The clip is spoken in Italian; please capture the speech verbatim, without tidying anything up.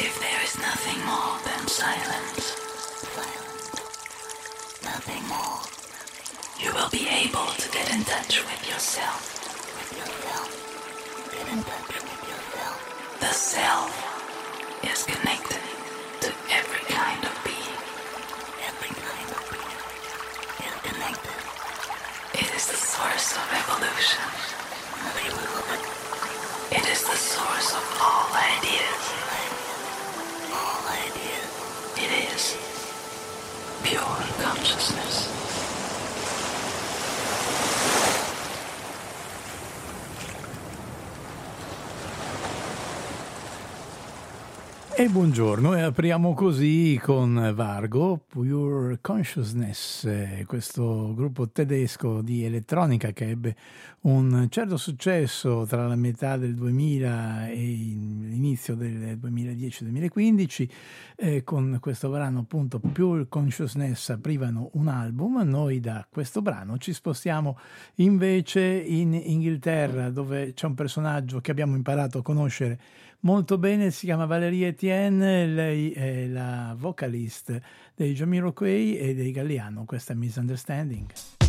If there is nothing more than silence, silence, nothing more, you will be able to get in touch with yourself. With yourself. Get in touch with yourself. The self is connected to every kind of being. Every kind of being is connected. It is the source of evolution. It is the source of all ideas. All ideas. It is pure consciousness. E buongiorno, e apriamo così con Vargo, Pure Consciousness, eh, questo gruppo tedesco di elettronica che ebbe un certo successo tra la metà del duemila e l'inizio del duemiladieci duemilaquindici. Eh, con questo brano appunto Pure Consciousness aprivano un album. Noi da questo brano ci spostiamo invece in Inghilterra, dove c'è un personaggio che abbiamo imparato a conoscere molto bene, si chiama Valérie Etienne, lei è la vocalist dei Jamiroquai e dei Galliano, questa è Misunderstanding.